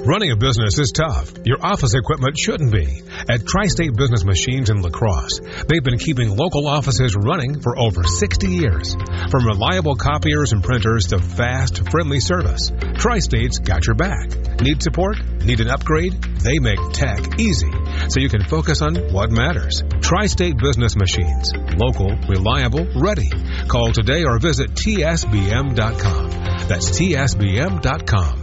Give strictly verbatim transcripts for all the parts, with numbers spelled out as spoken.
Running a business is tough. Your office equipment shouldn't be. At Tri-State Business Machines in La Crosse, they've been keeping local offices running for over sixty years. From reliable copiers and printers to fast, friendly service, Tri-State's got your back. Need support? Need an upgrade? They make tech easy, so you can focus on what matters. Tri-State Business Machines. Local, reliable, ready. Call today or visit T S B M dot com. That's T S B M dot com.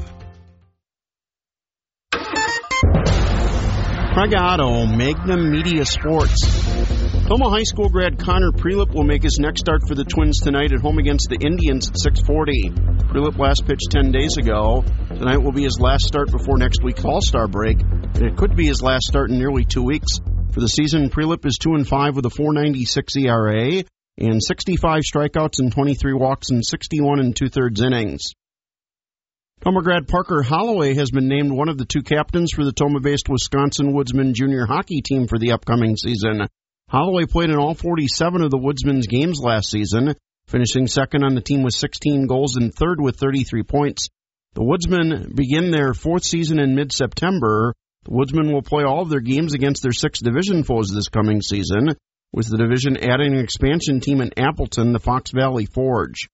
Craig Otto, Magnum Media Sports. Toma High School grad Connor Prelip will make his next start for the Twins tonight at home against the Indians at six forty. Prelip last pitched ten days ago. Tonight will be his last start before next week's All-Star break, and it could be his last start in nearly two weeks. For the season, Prelip is two and five with a four ninety-six E R A and sixty-five strikeouts and twenty-three walks in sixty-one and two-thirds innings. Toma grad Parker Holloway has been named one of the two captains for the Toma-based Wisconsin Woodsmen junior hockey team for the upcoming season. Holloway played in all forty-seven of the Woodsmen's games last season, finishing second on the team with sixteen goals and third with thirty-three points. The Woodsmen begin their fourth season in mid-September. The Woodsmen will play all of their games against their six division foes this coming season, with the division adding an expansion team in Appleton, the Fox Valley Forge.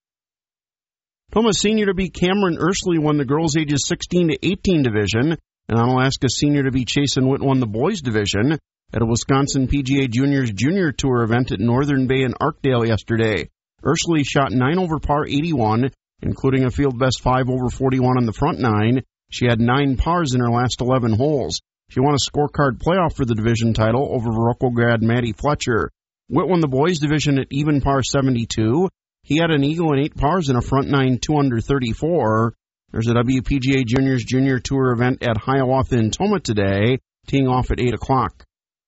Toma senior-to-be Cameron Ursley won the girls ages sixteen to eighteen division, and Onalaska senior-to-be Chasen Witt won the boys division at a Wisconsin P G A Juniors Junior Tour event at Northern Bay in Arkdale yesterday. Ursley shot nine over par eighty-one, including a field best five over forty-one on the front nine. She had nine pars in her last eleven holes. She won a scorecard playoff for the division title over Verocco grad Maddie Fletcher. Witt won the boys division at even par seventy-two. He had an eagle and eight pars in a front nine two under thirty-four. There's a W P G A Juniors Junior Tour event at Hiawatha in Toma today, teeing off at eight o'clock.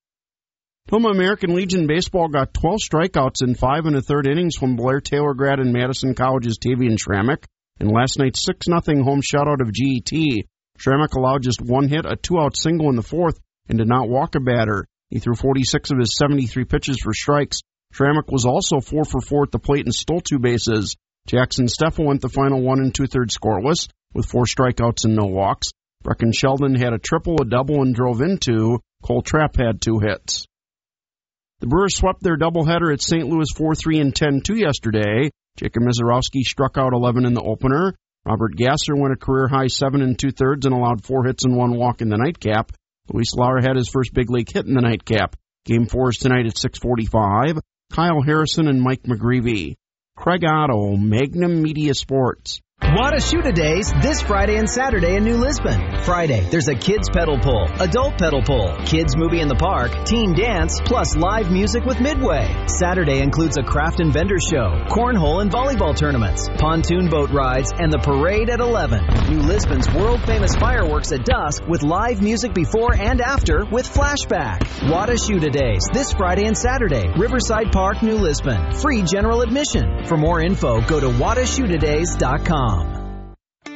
Toma American Legion Baseball got twelve strikeouts in five and a third innings from Blair Taylor grad and Madison College's Tavian Schrammick in last night's six nothing home shutout of G E T. Schrammick allowed just one hit, a two-out single in the fourth, and did not walk a batter. He threw forty-six of his seventy-three pitches for strikes. Schrammick was also four for four at the plate and stole two bases. Jackson Steffel went the final one and two-thirds scoreless with four strikeouts and no walks. Brecken Sheldon had a triple, a double, and drove in two. Cole Trapp had two hits. The Brewers swept their doubleheader at Saint Louis four three and ten two yesterday. Jacob Mizorowski struck out eleven in the opener. Robert Gasser went a career-high seven and two-thirds and allowed four hits and one walk in the nightcap. Luis Lauer had his first big league hit in the nightcap. Game four is tonight at six forty-five. Kyle Harrison and Mike McGreevy. Craig Otto, Magnum Media Sports. Wada Shoota Days this Friday and Saturday in New Lisbon. Friday, there's a kids pedal pull, adult pedal pull, kids movie in the park, teen dance, plus live music with Midway. Saturday includes a craft and vendor show, cornhole and volleyball tournaments, pontoon boat rides, and the parade at eleven. New Lisbon's world-famous fireworks at dusk with live music before and after with Flashback. Wada Shoota Days this Friday and Saturday, Riverside Park, New Lisbon. Free general admission. For more info, go to wada shoota days dot com.